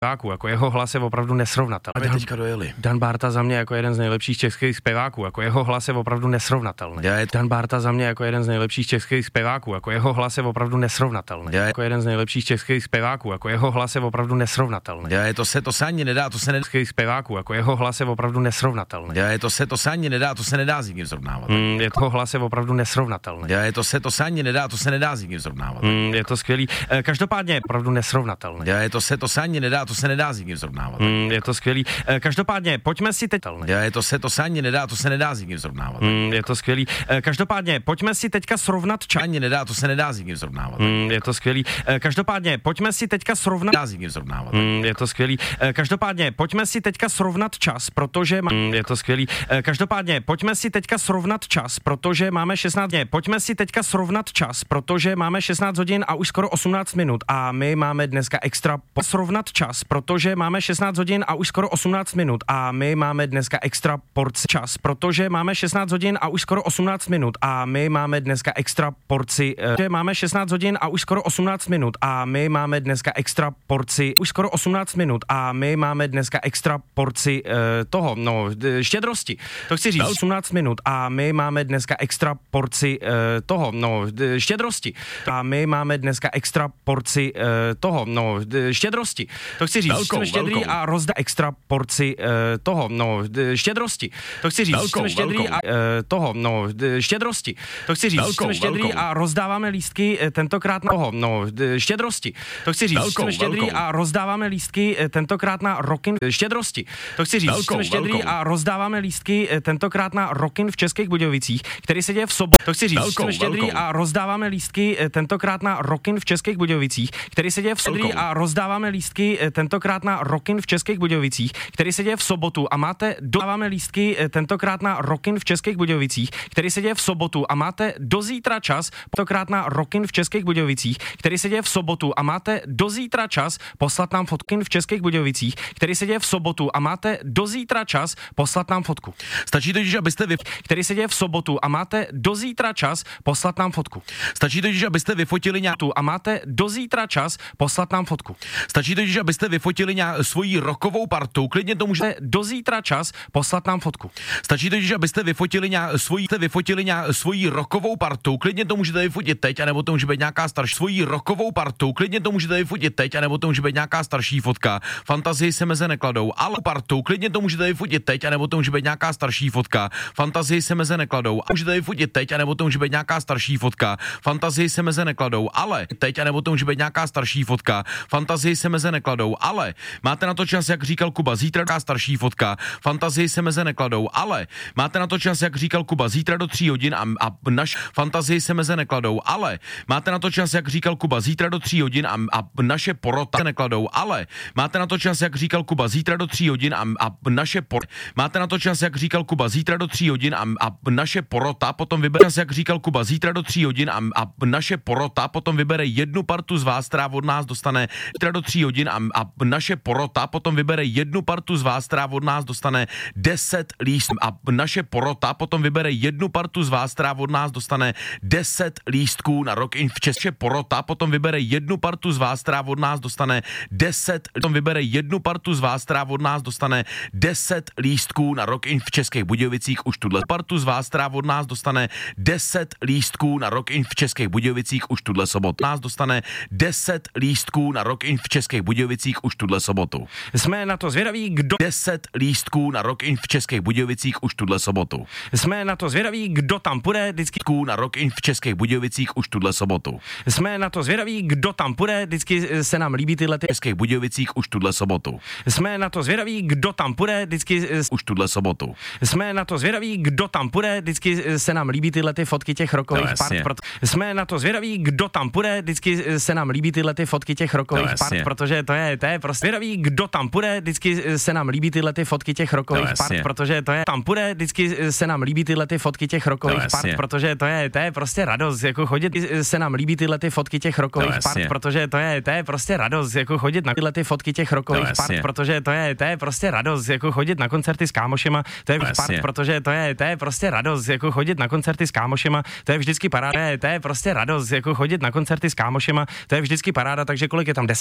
Jako jeho hlas je opravdu nesrovnatelný. Teďka dojeli. Dan Bárta za mě jako jeden z nejlepších českých zpěváků, jako jeho hlas je opravdu nesrovnatelný. Dan Bárta za mě jako jeden z nejlepších českých zpěváků, jako jeho hlas je opravdu nesrovnatelný. Jako jeden z nejlepších českých zpěváků, jako jeho hlas je opravdu nesrovnatelný. To se ani nedá, to se nedá. Zpěváků, jako jeho hlas je opravdu nesrovnatelný. To se ani nedá, to se nedá s nikým srovnávat. Jeho hlas je opravdu nesrovnatelný. To se ani nedá, to se nedá s nikým srovnávat. Je to skvělý. Každopádně je opravdu nesrovnatelný. To se ani nedá, to se nedá s nikým srovnávat. Je to skvělý. Každopádně pojďme si teď. To se ani nedá, to se nedá s nikým srovnávat. Je to skvělý. Každopádně pojďme si teďka srovnat čas. Ani nedá, to se nedá s nikým srovnávat. Je to skvělý. Každopádně pojďme si teďka srovnat. Dá s nikým srovnávat. Je to skvělý. Každopádně pojďme si teďka srovnat čas, protože je to skvělý. Každopádně pojďme si teďka srovnat čas, protože máme 16 dní. Pojďme si teďka srovnat čas, protože máme 16 hodin a už skoro 18 minut a my máme dneska extra srovnat čas, protože máme 16 hodin a už skoro 18 minut a my máme dneska extra porci čas, protože máme 16 hodin a už skoro 18 minut a my máme dneska extra porci že máme 16 hodin a už skoro 18 minut a my máme dneska extra porci už skoro 18 minut a my máme dneska extra porci toho, štědrosti. To chci říct 18 minut a my máme dneska extra porci toho, štědrosti. A my máme dneska extra porci toho, štědrosti. To chci říct, jsme štědrý a rozdá extra porci toho, štědrosti. To chci říct, jsme štědrý a toho, štědrosti. To chci říct, jsme štědrý a rozdáváme lístky tentokrát na toho, štědrosti. To chci říct, jsme štědrý a rozdáváme lístky tentokrát na Rockin štědrosti. To chci říct, jsme štědrý a rozdáváme lístky tentokrát na Rockin v Českých Budějovicích, který se děje v sobotu. To chci říct, jsme štědrý a rozdáváme lístky tentokrát na Rockin v Českých Budějovicích, který se děje v sobotu a rozdáváme lístky tentokrát na Rockin v Českých Budějovicích, který se děje v sobotu a máte dáváme lístky tentokrát na Rockin v Českých Budějovicích, který se děje v sobotu a máte do zítra čas tentokrát na Rockin v Českých Budějovicích, který se děje v sobotu a máte do zítra čas poslat nám fotky v Českých Budějovicích, který se děje v sobotu a máte do zítra čas poslat nám fotku. Stačí totiž, abyste který se děje v sobotu a máte do zítra čas poslat nám fotku. Stačí totiž, abyste vyfotili nějakou a máte do zítra čas poslat nám fotku. Stačí totiž, abyste vyfotili svoji rockovou partu, klidně to můžete do zítra čas poslat nám fotku. Stačí totiž, abyste vyfotili svoji rockovou partu, klidně to můžete vyfotit teď, anebo to může být nějaká starší svoji rockovou partu, klidně to můžete vyfotit teď, anebo to může být nějaká starší fotka. Fantazii se meze nekladou, ale partu, klidně to můžete vyfotit teď, anebo to může být nějaká starší fotka. Fantazii se meze nekladou, můžete vyfotit teď, anebo to může být nějaká starší fotka. Fantazii se meze nekladou, ale teď, anebo to může být nějaká starší fotka. Fantazii se meze nekladou, ale máte na to čas, jak říkal Kuba, zítra nějaká starší fotka. Fantazii se meze nekladou, ale máte na to čas, jak říkal Kuba, zítra do 3 hodin a naš fantazii se meze nekladou, ale máte na to čas, jak říkal Kuba, zítra do 3 hodin a naše porota se nekladou, ale máte na to čas, jak říkal Kuba, zítra do 3 hodin a naše máte na to čas, jak říkal Kuba, zítra do 3 hodin a naše porota potom vybere čas, jak říkal Kuba, zítra do 3 hodin a naše porota potom vybere jednu partu z vás, která od nás dostane zítra do 3 hodin a naše porota potom vybere jednu partu z vás, která od nás dostane 10 lístků a naše porota potom vybere jednu partu z vás, která od nás dostane 10 lístků na Rockin v České porota potom vybere jednu partu z vás, která od nás dostane 10 potom vybere jednu partu z vás, která od nás dostane 10 lístků na Rockin v Českých Budějovicích už tuhle partu z vás, která od nás dostane 10 lístků na Rockin v Českých Budějovicích už tuhle sobotu. Nás dostane 10 lístků na Rockin v Českých Budějovicích už tuhle sobotu. Jsme na to zvědaví, kdo 10 lístků na Rockin v Českých Budějovicích už tuhle sobotu. Jsme na to zvědaví, kdo tam půjde vždycky na Rockin v Českých Budějovicích už tuhle sobotu. Jsme na to zvědaví, kdo tam půjde, vždycky se nám líbí tyhle v Českých Budějovicích už tuhle sobotu. Jsme na to zvědaví, kdo tam půjde, vždycky už tuhle sobotu. Jsme na to zvědaví, kdo tam půjde, vždycky se nám líbí tyhle ty fotky těch rockových part. Jsme na to zvědaví, kdo tam půjde, vždycky se nám líbí tyhle ty fotky těch rockových part, protože to je prostě zvědaví, kdo tam půjde, vždycky se nám líbí tyhle ty fotky těch rockových part, protože to je tam půjde, vždycky se nám líbí tyhle ty fotky těch rockových part, protože to je prostě radost, jako chodit se nám líbí tyhle ty fotky těch rockových part, protože to je prostě radost, jako chodit na tyhle ty fotky těch rockových part, protože to je prostě radost, jako chodit na koncerty s kámošema, to je part, protože to je prostě radost, jako chodit na koncerty s kámošema, to je vždycky paráda, to je prostě radost, jako chodit na koncerty s kámošema, to je vždycky paráda, takže kolik je tam